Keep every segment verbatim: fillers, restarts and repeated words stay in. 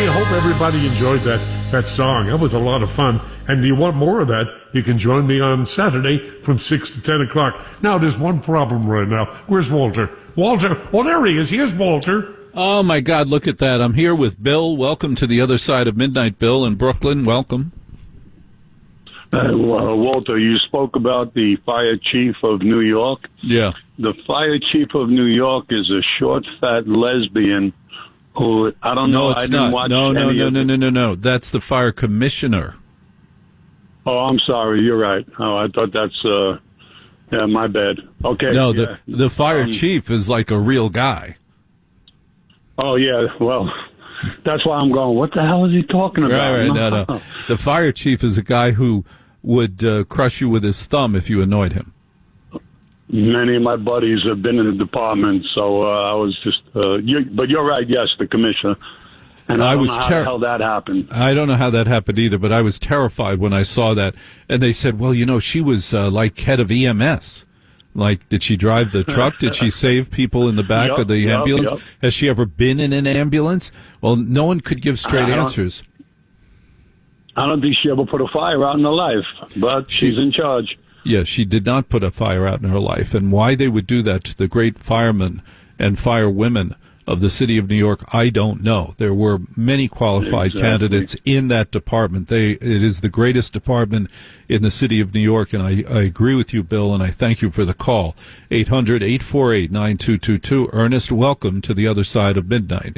I hope everybody enjoyed that, that song. That was a lot of fun. And do you want more of that? You can join me on Saturday from six to ten o'clock. Now, there's one problem right now. Where's Walter? Walter? Oh, there he is. Here's Walter. Oh, my God, look at that. I'm here with Bill. Welcome to the other side of midnight, Bill, in Brooklyn. Welcome. Uh, well, Walter, you spoke about the fire chief of New York. Yeah. The fire chief of New York is a short, fat lesbian who, I don't no, know, it's I didn't not. watch No, no, any no, of no, it. no, no, no. That's the fire commissioner. Oh, I'm sorry. You're right. Oh, I thought that's, uh, yeah, my bad. Okay. No, yeah. the, the fire Um, chief is like a real guy. Oh, yeah, well, that's why I'm going, what the hell is he talking about? Right, right, no, no. The fire chief is a guy who would uh, crush you with his thumb if you annoyed him. Many of my buddies have been in the department, so uh, I was just, uh, you, but you're right, yes, the commissioner. And I, I don't was know how ter- the hell that happened. I don't know how that happened either, but I was terrified when I saw that. And they said, well, you know, she was uh, like head of E M S. Like, did she drive the truck? Did she save people in the back Yep, of the yep, ambulance? yep. Has she ever been in an ambulance? Well, no one could give straight I don't- answers. I don't think she ever put a fire out in her life, but She- she's in charge. Yeah, she did not put a fire out in her life. And why they would do that to the great firemen and firewomen of the city of New York, I don't know. There were many qualified Exactly. candidates in that department. They it is the greatest department in the city of New York, and I, I agree with you, Bill, and I thank you for the call. eight hundred, eight four eight, nine two two two. Ernest, welcome to the other side of midnight.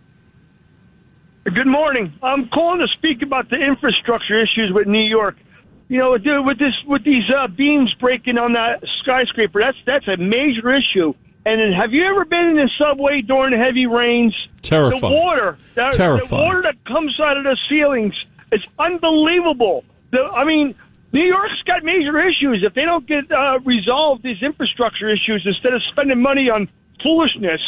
Good morning. I'm calling to speak about the infrastructure issues with New York. You know, with with this with these uh, beams breaking on that skyscraper, that's that's a major issue. And then have you ever been in the subway during heavy rains? Terrifying. The water, the, Terrifying. the water that comes out of the ceilings, it's unbelievable. The, I mean, New York's got major issues. If they don't get uh, resolved, these infrastructure issues, instead of spending money on foolishness.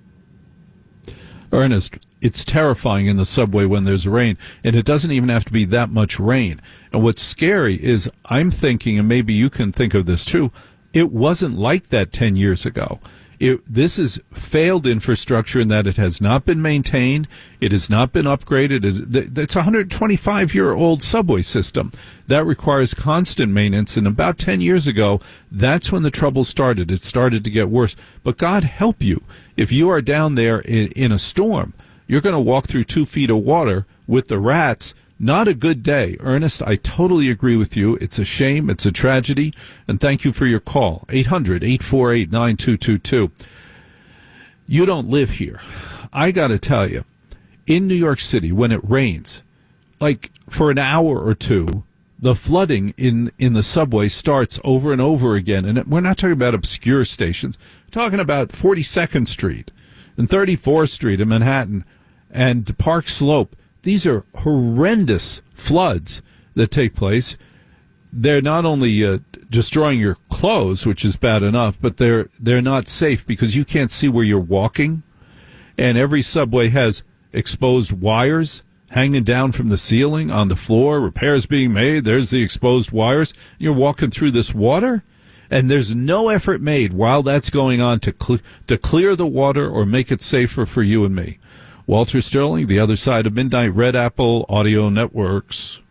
Ernest, it's terrifying in the subway when there's rain, and it doesn't even have to be that much rain. And what's scary is I'm thinking, and maybe you can think of this too, it wasn't like that ten years ago. It, this is failed infrastructure in that it has not been maintained. It has not been upgraded. It's a one hundred twenty-five year old subway system that requires constant maintenance. And about ten years ago, that's when the trouble started. It started to get worse. But God help you. If you are down there in, in a storm, you're going to walk through two feet of water with the rats. Not a good day. Ernest, I totally agree with you. It's a shame. It's a tragedy. And thank you for your call. eight hundred, eight four eight, nine two two two. You don't live here. I got to tell you, in New York City, when it rains, like for an hour or two, the flooding in, in the subway starts over and over again. And we're not talking about obscure stations. We're talking about forty-second Street and thirty-fourth Street in Manhattan and Park Slope. These are horrendous floods that take place. They're not only uh, destroying your clothes, which is bad enough, but they're they're not safe because you can't see where you're walking. And every subway has exposed wires hanging down from the ceiling on the floor, repairs being made. There's the exposed wires. You're walking through this water, and there's no effort made while that's going on to cle- to clear the water or make it safer for you and me. Walter Sterling, the other side of midnight, Red Apple Audio Networks.